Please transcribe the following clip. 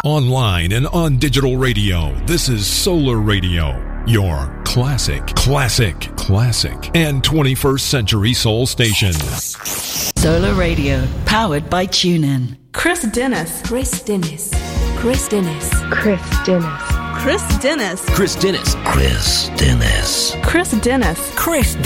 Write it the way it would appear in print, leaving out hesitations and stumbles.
Online and on digital radio, this is Solar Radio, your classic, and 21st century soul station. Solar Radio, powered by TuneIn. Chris Dennis. Chris Dennis. Chris Dennis. Chris Dennis. Chris Dennis. Chris Dennis. Chris Dennis. Chris Dennis. Chris